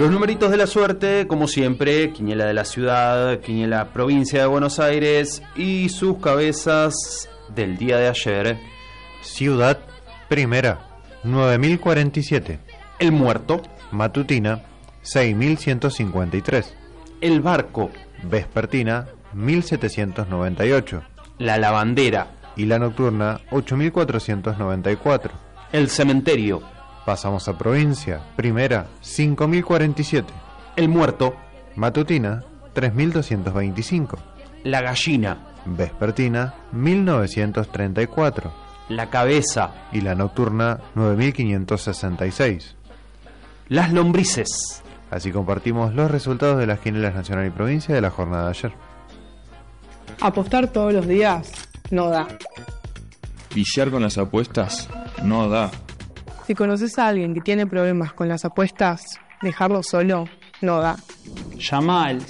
Los numeritos de la suerte, como siempre, quiniela de la ciudad, quiniela provincia de Buenos Aires y sus cabezas del día de ayer. Ciudad, primera, 9047. El Muerto. Matutina, 6153. El Barco. Vespertina, 1798. La Lavandera. Y la nocturna, 8494. El Cementerio. Pasamos a provincia, primera, 5047. El Muerto. Matutina, 3225. La Gallina. Vespertina, 1934. La Cabeza. Y la nocturna, 9566. Las Lombrices. Así compartimos los resultados de las quinielas nacional y provincia de la jornada de ayer. Apostar todos los días no da. Viciar con las apuestas no da. Si conoces a alguien que tiene problemas con las apuestas, dejarlo solo no da. Llama al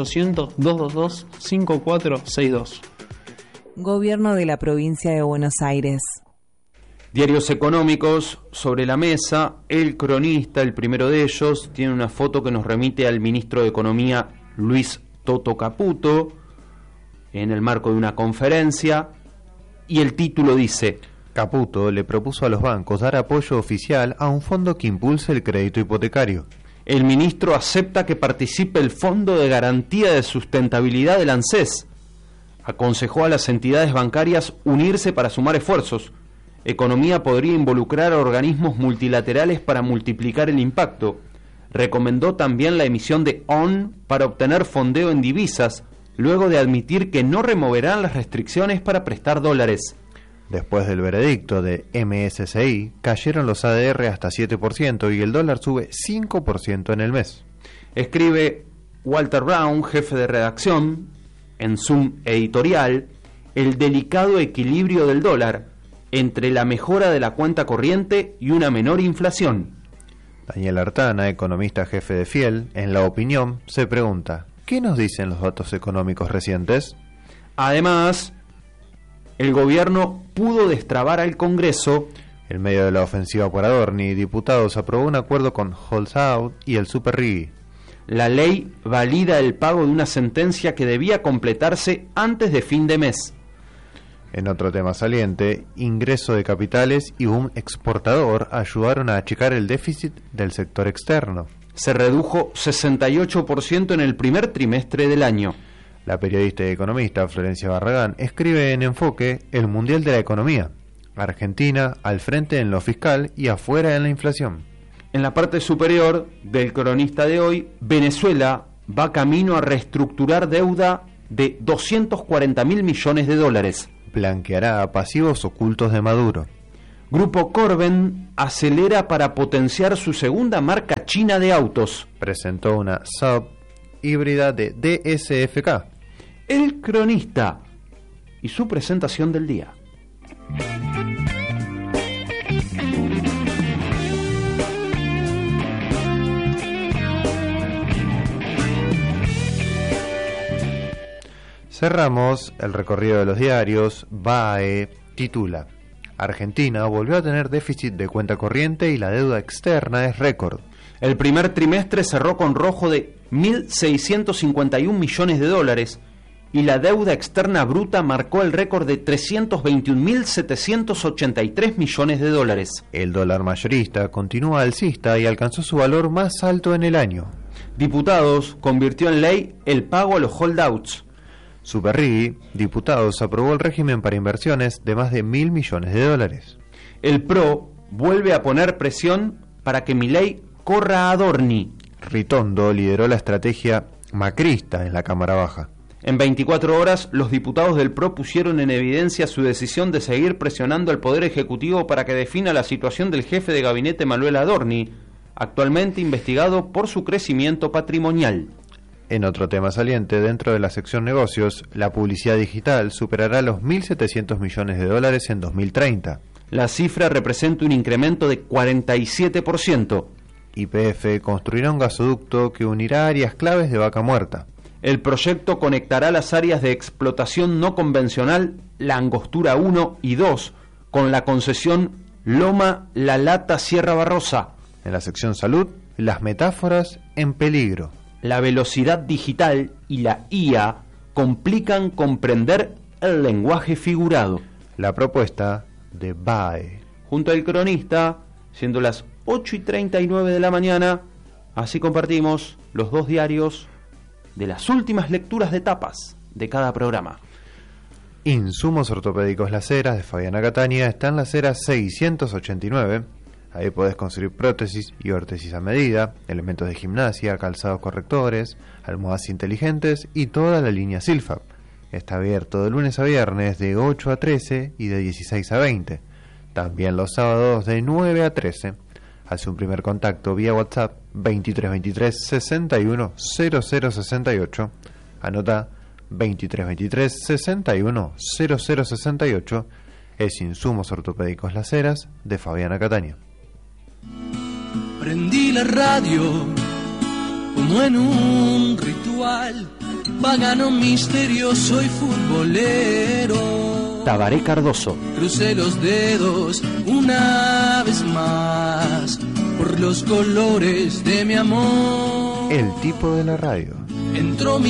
0800-222-5462. Gobierno de la provincia de Buenos Aires. Diarios económicos sobre la mesa. El Cronista, el primero de ellos, tiene una foto que nos remite al ministro de Economía, Luis Toto Caputo, en el marco de una conferencia, y el título dice: Caputo le propuso a los bancos dar apoyo oficial a un fondo que impulse el crédito hipotecario. El ministro acepta que participe el Fondo de Garantía de Sustentabilidad del ANSES. Aconsejó a las entidades bancarias unirse para sumar esfuerzos. Economía podría involucrar a organismos multilaterales para multiplicar el impacto. Recomendó también la emisión de ON para obtener fondeo en divisas, luego de admitir que no removerán las restricciones para prestar dólares. Después del veredicto de MSCI, cayeron los ADR hasta 7% y el dólar sube 5% en el mes. Escribe Walter Brown, jefe de redacción, en Zoom Editorial, el delicado equilibrio del dólar entre la mejora de la cuenta corriente y una menor inflación. Daniel Artana, economista jefe de Fiel, en La Opinión, se pregunta: ¿qué nos dicen los datos económicos recientes? Además, el gobierno pudo destrabar al Congreso. En medio de la ofensiva por Adorni, diputados aprobó un acuerdo con Holzout y el Superrigi. La ley valida el pago de una sentencia que debía completarse antes de fin de mes. En otro tema saliente, ingreso de capitales y boom exportador ayudaron a achicar el déficit del sector externo. Se redujo 68% en el primer trimestre del año. La periodista y economista Florencia Barragán escribe en Enfoque el Mundial de la Economía. Argentina al frente en lo fiscal y afuera en la inflación. En la parte superior del Cronista de hoy, Venezuela va camino a reestructurar deuda de 240.000 millones de dólares. Blanqueará pasivos ocultos de Maduro. Grupo Corben acelera para potenciar su segunda marca china de autos. Presentó una sub híbrida de DSFK. El Cronista y su presentación del día. Cerramos el recorrido de los diarios. BAE titula: Argentina volvió a tener déficit de cuenta corriente y la deuda externa es récord. El primer trimestre cerró con rojo de 1.651 millones de dólares y la deuda externa bruta marcó el récord de 321.783 millones de dólares. El dólar mayorista continúa alcista y alcanzó su valor más alto en el año. Diputados convirtió en ley el pago a los holdouts. Superrigi, diputados, aprobó el régimen para inversiones de más de 1.000 millones de dólares. El PRO vuelve a poner presión para que Milei corra a Adorni. Ritondo lideró la estrategia macrista en la Cámara Baja. En 24 horas, los diputados del PRO pusieron en evidencia su decisión de seguir presionando al Poder Ejecutivo para que defina la situación del jefe de gabinete Manuel Adorni, actualmente investigado por su crecimiento patrimonial. En otro tema saliente, dentro de la sección negocios, la publicidad digital superará los 1.700 millones de dólares en 2030. La cifra representa un incremento de 47%. YPF construirá un gasoducto que unirá áreas claves de Vaca Muerta. El proyecto conectará las áreas de explotación no convencional, la Angostura 1 y 2, con la concesión Loma La Lata Sierra Barrosa. En la sección salud, las metáforas en peligro. La velocidad digital y la IA complican comprender el lenguaje figurado. La propuesta de BAE. Junto al cronista, siendo las 8:39 de la mañana, así compartimos los dos diarios de las últimas lecturas de tapas de cada programa. Insumos ortopédicos Las Heras de Fabiana Catania está en Las Heras 689. Ahí podés conseguir prótesis y órtesis a medida, elementos de gimnasia, calzados correctores, almohadas inteligentes y toda la línea Silfab. Está abierto de lunes a viernes de 8 a 13 y de 16 a 20. También los sábados de 9 a 13. Hace un primer contacto vía WhatsApp 2323 61 0068. Anota 2323 61 0068. Es Insumos Ortopédicos Las Heras de Fabiana Catania. Prendí la radio como en un ritual pagano, misterioso y futbolero. Tabaré Cardoso. Crucé los dedos una vez más por los colores de mi amor. El tipo de la radio. Entró mi